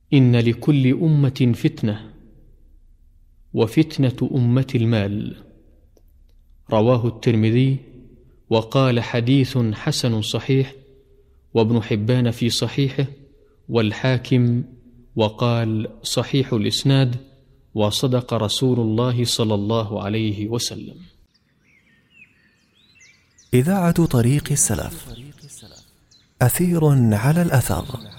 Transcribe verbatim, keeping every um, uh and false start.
إن لكل أمة فتنة، وفتنة أمة المال. رواه الترمذي وقال حديث حسن صحيح، وابن حبان في صحيحه، والحاكم وقال صحيح الإسناد، وصدق رسول الله صلى الله عليه وسلم. إذاعة طريق السلف، أثير على الأثر.